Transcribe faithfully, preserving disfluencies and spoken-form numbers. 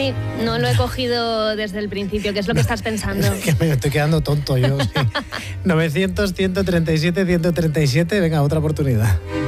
Sí, no lo he cogido desde el principio. ¿Qué es lo que estás pensando? Que me estoy quedando tonto yo. Sí. novecientos, ciento treinta y siete, ciento treinta y siete. Venga, otra oportunidad.